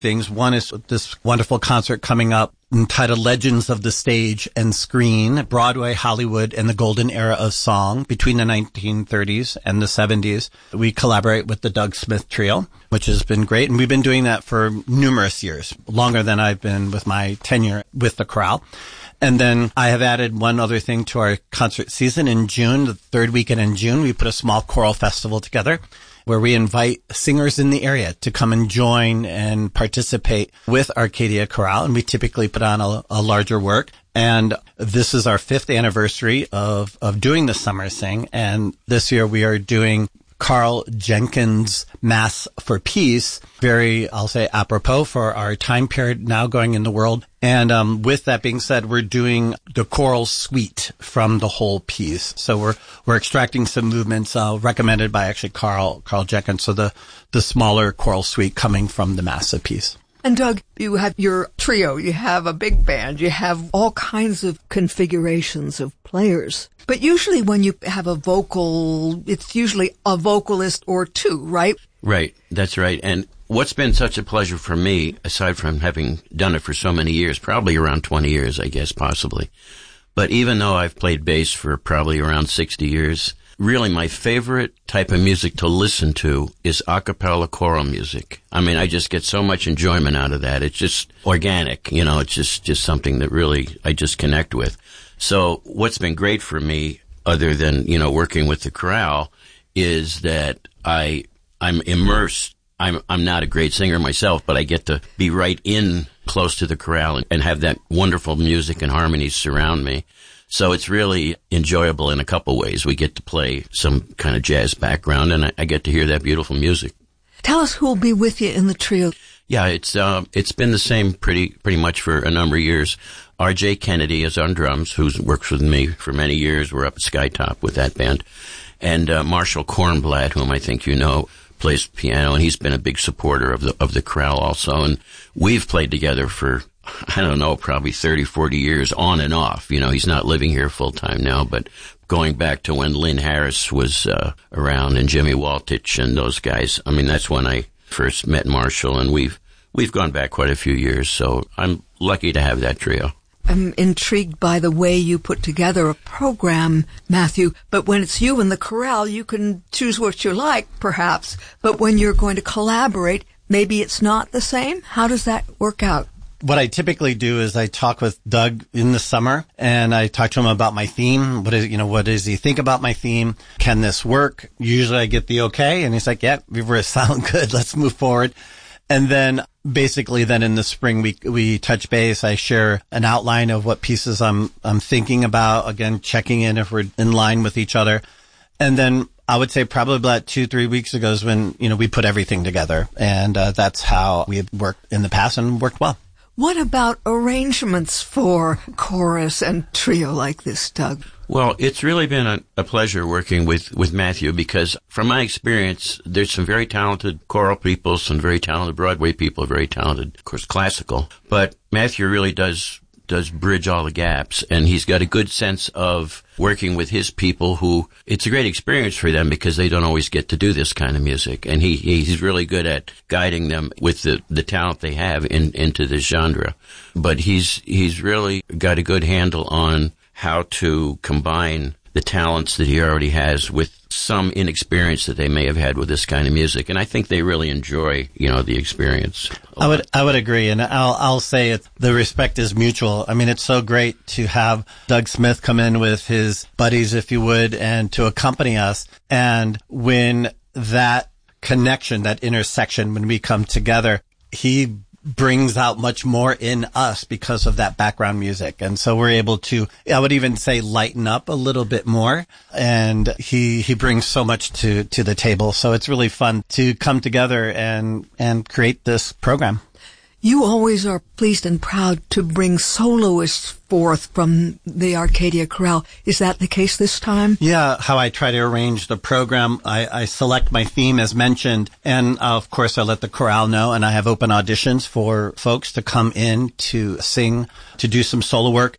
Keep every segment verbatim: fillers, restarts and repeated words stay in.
things. One is this wonderful concert coming up entitled Legends of the Stage and Screen, Broadway, Hollywood, and the Golden Era of Song between the nineteen thirties and the seventies. We collaborate with the Doug Smith Trio, which has been great. And we've been doing that for numerous years, longer than I've been with my tenure with the chorale. And then I have added one other thing to our concert season. In June, the third weekend in June, we put a small choral festival together where we invite singers in the area to come and join and participate with Arcadia Chorale. And we typically put on a, a larger work. And this is our fifth anniversary of, of doing the Summer Sing. And this year we are doing Carl Jenkins' Mass for Peace, very, I'll say, apropos for our time period now going in the world. And um, with that being said, we're doing the choral suite from the whole piece. So we're we're extracting some movements uh, recommended by actually Carl Carl Jenkins. So the the smaller choral suite coming from the Mass of Peace. And Doug, you have your trio, you have a big band, you have all kinds of configurations of players. But usually when you have a vocal, it's usually a vocalist or two, right? Right, that's right. And what's been such a pleasure for me, aside from having done it for so many years, probably around twenty years, I guess, possibly. But even though I've played bass for probably around sixty years, really my favorite type of music to listen to is a cappella choral music. I mean, I just get so much enjoyment out of that. It's just organic, you know, it's just, just something that really I just connect with. So what's been great for me, other than, you know, working with the chorale, is that I, I'm immersed. I'm, I'm not a great singer myself, but I get to be right in close to the chorale and, and have that wonderful music and harmonies surround me. So it's really enjoyable in a couple ways. We get to play some kind of jazz background, and I, I get to hear that beautiful music. Tell us who will be with you in the trio. Yeah, it's uh, it's been the same pretty pretty much for a number of years. R J Kennedy is on drums, who works with me for many years. We're up at Skytop with that band. And uh, Marshall Kornblatt, whom I think you know, plays piano, and he's been a big supporter of the of the chorale also. And we've played together for, I don't know, probably thirty, forty years on and off. You know, he's not living here full time now, but going back to when Lynn Harris was uh, around and Jimmy Waltich and those guys. I mean, that's when I first met Marshall, and we've we've gone back quite a few years. So I'm lucky to have that trio. I'm intrigued by the way you put together a program, Matthew, but when it's you and the chorale, you can choose what you like, perhaps. But when you're going to collaborate, maybe it's not the same? How does that work out? What I typically do is I talk with Doug in the summer, and I talk to him about my theme. What is, you know, what does he think about my theme? Can this work? Usually I get the okay, and he's like, yeah, we sound good. Let's move forward. And then basically then in the spring we we touch base. I share an outline of what pieces I'm I'm thinking about, again checking in if we're in line with each other. And then I would say probably about two, three weeks ago is when, you know, we put everything together. And uh, that's how we have worked in the past and worked well. What about arrangements for chorus and trio like this, Doug? Well, it's really been a, a pleasure working with, with Matthew, because from my experience, there's some very talented choral people, some very talented Broadway people, very talented, of course, classical. But Matthew really does does bridge all the gaps, and he's got a good sense of working with his people who, it's a great experience for them because they don't always get to do this kind of music. And he he's really good at guiding them with the, the talent they have in, into this genre. But he's he's really got a good handle on how to combine the talents that he already has with some inexperience that they may have had with this kind of music. And I think they really enjoy, you know, the experience. I would, I would agree. And I'll, I'll say it, the respect is mutual. I mean, it's so great to have Doug Smith come in with his buddies, if you would, and to accompany us. And when that connection, that intersection, when we come together, he brings out much more in us because of that background music. And so we're able to, I would even say, lighten up a little bit more. And he, he brings so much to, to the table. So it's really fun to come together and, and create this program. You always are pleased and proud to bring soloists forth from the Arcadia Chorale. Is that the case this time? Yeah, how I try to arrange the program, I, I select my theme as mentioned, and uh, of course I let the chorale know, and I have open auditions for folks to come in to sing, to do some solo work.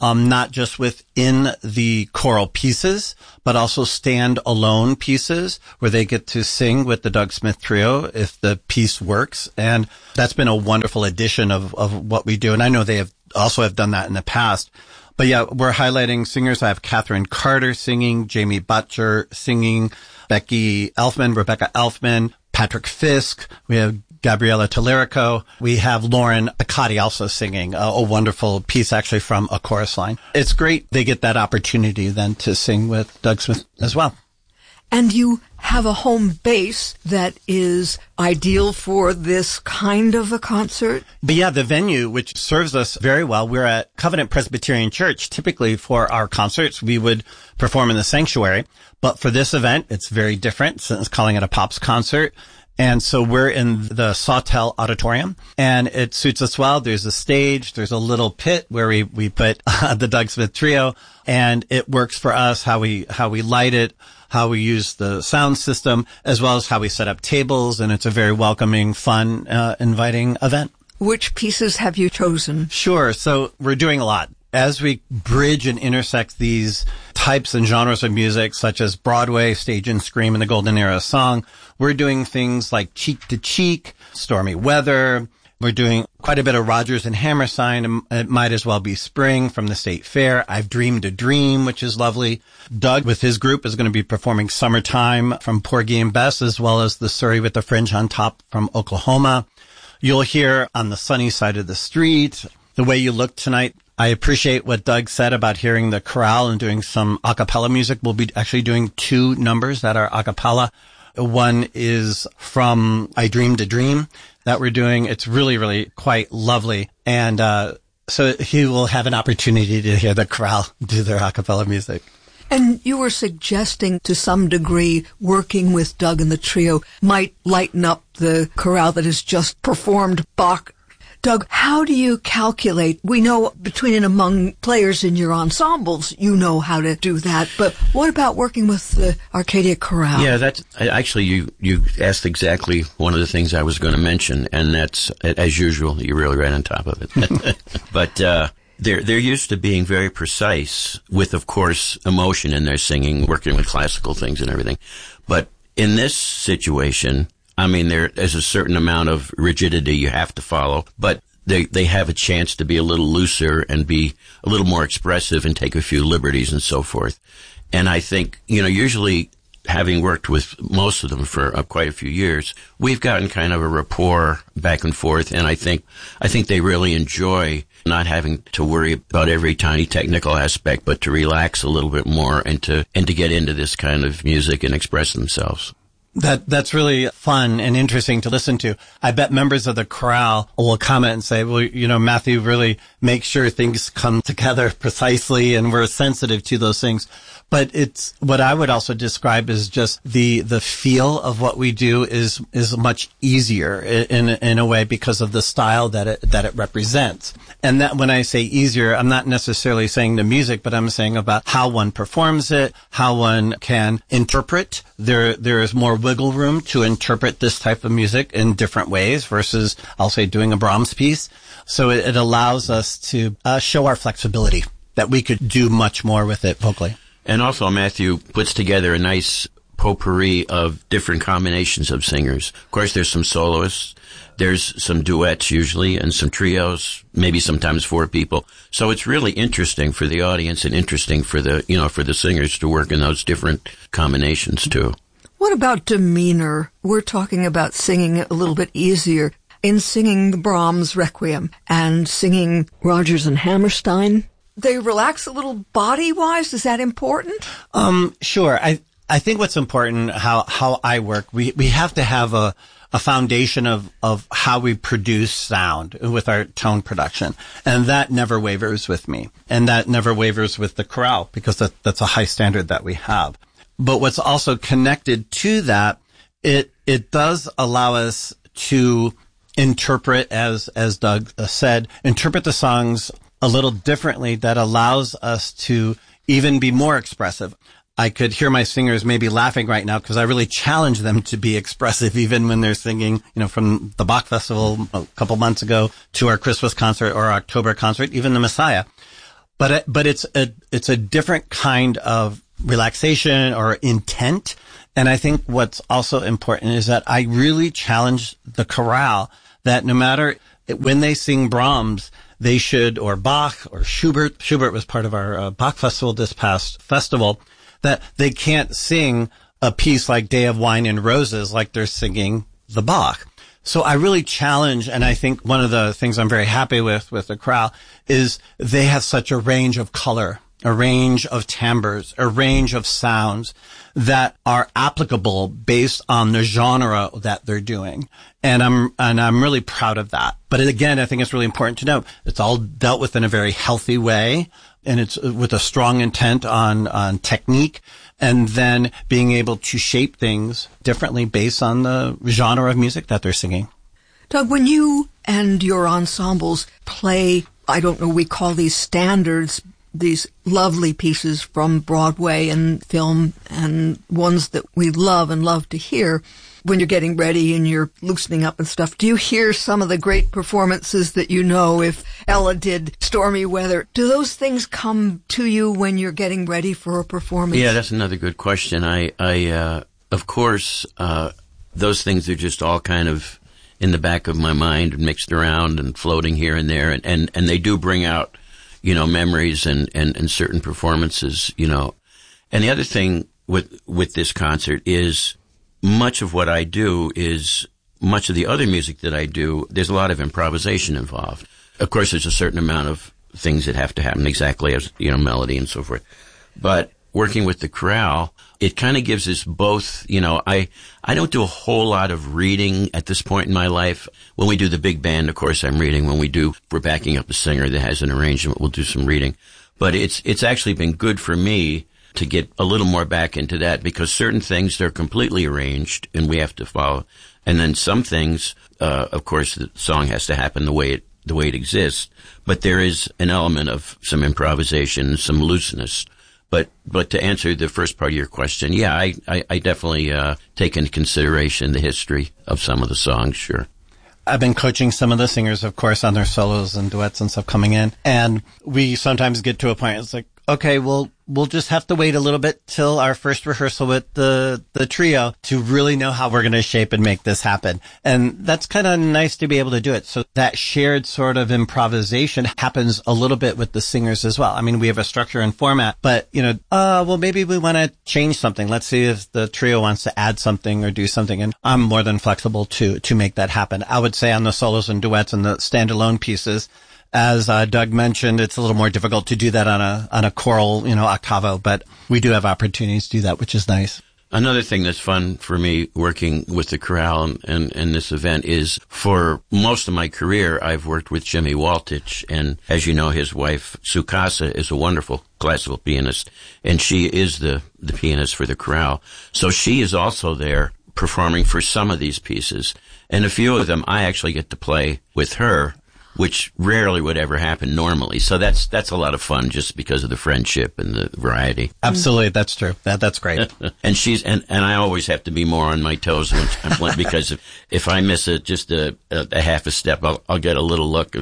um, not just within the choral pieces, but also stand-alone pieces where they get to sing with the Doug Smith Trio if the piece works. And that's been a wonderful addition of, of what we do. And I know they have also have done that in the past. But yeah, we're highlighting singers. I have Catherine Carter singing, Jamie Butcher singing, Becky Elfman, Rebecca Elfman, Patrick Fisk. We have Gabriella Tallarico. We have Lauren Accotti also singing a, a wonderful piece actually from A Chorus Line. It's great they get that opportunity then to sing with Doug Smith as well. And you have a home base that is ideal for this kind of a concert? But yeah, the venue, which serves us very well, we're at Covenant Presbyterian Church. Typically for our concerts, we would perform in the sanctuary. But for this event, it's very different since calling it a Pops concert. And so we're in the Sawtell Auditorium, and it suits us well. There's a stage, there's a little pit where we, we put uh, the Doug Smith Trio, and it works for us how we, how we light it, how we use the sound system, as well as how we set up tables, and it's a very welcoming, fun, uh, inviting event. Which pieces have you chosen? Sure. So we're doing a lot. As we bridge and intersect these types and genres of music, such as Broadway, stage and scream, and the golden era of song, we're doing things like Cheek to Cheek, Stormy Weather. We're doing quite a bit of Rodgers and Hammerstein. It might as well be Spring from the State Fair. I've Dreamed a Dream, which is lovely. Doug, with his group, is going to be performing Summertime from Porgy and Bess, as well as the Surrey with the Fringe on Top from Oklahoma. You'll hear On the Sunny Side of the Street, The Way You Look Tonight. I appreciate what Doug said about hearing the chorale and doing some a cappella music. We'll be actually doing two numbers that are a cappella. One is from I Dreamed a Dream that we're doing. It's really, really quite lovely. And uh so he will have an opportunity to hear the chorale do their a cappella music. And you were suggesting to some degree working with Doug and the trio might lighten up the chorale that has just performed Bach. Doug, how do you calculate? We know between and among players in your ensembles, you know how to do that. But what about working with the Arcadia Chorale? Yeah, that's actually, you, you asked exactly one of the things I was going to mention. And that's, as usual, you're really right on top of it. But, uh, they're, they're used to being very precise with, of course, emotion in their singing, working with classical things and everything. But in this situation, I mean, there, there's a certain amount of rigidity you have to follow, but they, they have a chance to be a little looser and be a little more expressive and take a few liberties and so forth. And I think, you know, usually having worked with most of them for uh, quite a few years, we've gotten kind of a rapport back and forth. And I think, I think they really enjoy not having to worry about every tiny technical aspect, but to relax a little bit more and to, and to get into this kind of music and express themselves. That, that's really fun and interesting to listen to. I bet members of the chorale will comment and say, well, you know, Matthew really makes sure things come together precisely and we're sensitive to those things. But it's what I would also describe as just the, the feel of what we do is, is much easier in, in a way because of the style that it, that it represents. And that when I say easier, I'm not necessarily saying the music, but I'm saying about how one performs it, how one can interpret. There, there is more wiggle room to interpret this type of music in different ways versus, I'll say, doing a Brahms piece. So it, it allows us to uh, show our flexibility, that we could do much more with it vocally. And also, Matthew puts together a nice potpourri of different combinations of singers. Of course, there's some soloists, there's some duets usually, and some trios, maybe sometimes four people. So it's really interesting for the audience and interesting for the, you know, for the singers to work in those different combinations too. What about demeanor? We're talking about singing it a little bit easier. In singing the Brahms Requiem and singing Rodgers and Hammerstein, they relax a little body-wise? Is that important? Um, sure. I, I think what's important, how, how I work, we, we have to have a, a foundation of, of how we produce sound with our tone production. And that never wavers with me. And that never wavers with the chorale because that, that's a high standard that we have. But what's also connected to that, it, it does allow us to interpret, as, as Doug said, interpret the songs a little differently that allows us to even be more expressive. I could hear my singers maybe laughing right now because I really challenge them to be expressive even when they're singing, you know, from the Bach Festival a couple months ago to our Christmas concert or our October concert, even the Messiah. But it, but it's a it's a different kind of relaxation or intent. And I think what's also important is that I really challenge the chorale that no matter when they sing Brahms, they should, or Bach or Schubert, Schubert was part of our uh, Bach festival this past festival, that they can't sing a piece like Day of Wine and Roses like they're singing the Bach. So I really challenge, and I think one of the things I'm very happy with, with the chorale is they have such a range of color, a range of timbres, a range of sounds that are applicable based on the genre that they're doing. And I'm, and I'm really proud of that. But again, I think it's really important to note it's all dealt with in a very healthy way. And it's with a strong intent on, on technique, and then being able to shape things differently based on the genre of music that they're singing. Doug, when you and your ensembles play, I don't know, we call these standards, these lovely pieces from Broadway and film and ones that we love and love to hear, when you're getting ready and you're loosening up and stuff, do you hear some of the great performances that you know, if Ella did Stormy Weather? Do those things come to you when you're getting ready for a performance? Yeah, that's another good question. I, I, uh, of course, uh, those things are just all kind of in the back of my mind and mixed around and floating here and there. And, and, and they do bring out, you know, memories and, and, and certain performances, you know. And the other thing with, with this concert is, much of what I do is, much of the other music that I do, there's a lot of improvisation involved. Of course, there's a certain amount of things that have to happen exactly as, you know, melody and so forth. But working with the chorale, it kind of gives us both, you know, I, I don't do a whole lot of reading at this point in my life. When we do the big band, of course, I'm reading. When we do, we're backing up a singer that has an arrangement, we'll do some reading. But it's, it's actually been good for me to get a little more back into that, because certain things, they're completely arranged and we have to follow. And then some things, uh, of course, the song has to happen the way it, the way it exists. But there is an element of some improvisation, some looseness. But, but to answer the first part of your question, yeah, I, I, I definitely, uh, take into consideration the history of some of the songs, sure. I've been coaching some of the singers, of course, on their solos and duets and stuff coming in. And we sometimes get to a point, it's like, okay, well, we'll just have to wait a little bit till our first rehearsal with the, the trio to really know how we're going to shape and make this happen. And that's kind of nice to be able to do it. So that shared sort of improvisation happens a little bit with the singers as well. I mean, we have a structure and format, but, you know, uh, well, maybe we want to change something. Let's see if the trio wants to add something or do something. And I'm more than flexible to, to make that happen. I would say on the solos and duets and the standalone pieces, as uh, Doug mentioned, it's a little more difficult to do that on a on a choral, you know, octavo, but we do have opportunities to do that, which is nice. Another thing that's fun for me working with the chorale and, and, and this event is, for most of my career, I've worked with Jimmy Waltich, and as you know, his wife, Sukasa, is a wonderful classical pianist, and she is the, the pianist for the chorale. So she is also there performing for some of these pieces, and a few of them I actually get to play with her, which rarely would ever happen normally. So that's that's a lot of fun, just because of the friendship and the variety. Absolutely, that's true. That that's great. and she's and, and I always have to be more on my toes when I'm playing, because if, if I miss a, just a, a, a half a step, I'll, I'll get a little look.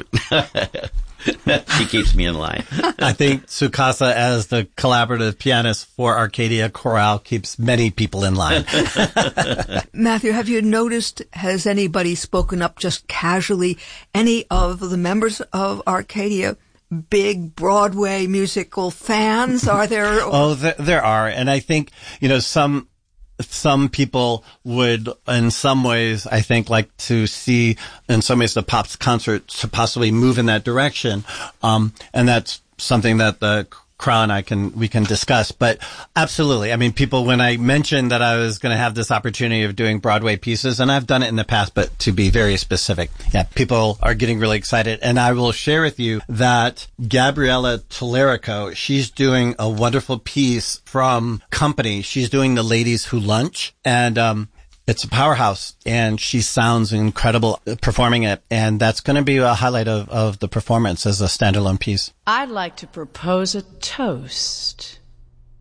She keeps me in line. I think Sukasa, as the collaborative pianist for Arcadia Chorale, keeps many people in line. Matthew, have you noticed, has anybody spoken up just casually? Any of the members of Arcadia big Broadway musical fans? Are there? Oh, there, there are. And I think, you know, some some people would, in some ways, I think, like to see, in some ways, the Pops concert to possibly move in that direction. Um, and that's something that the Crow and I can, we can discuss. But absolutely. I mean, people, when I mentioned that I was going to have this opportunity of doing Broadway pieces, and I've done it in the past, but to be very specific, yeah, people are getting really excited. And I will share with you that Gabriella Tallarico, she's doing a wonderful piece from Company. She's doing The Ladies Who Lunch. And, um, it's a powerhouse, and she sounds incredible performing it, and that's going to be a highlight of, of the performance as a standalone piece. I'd like to propose a toast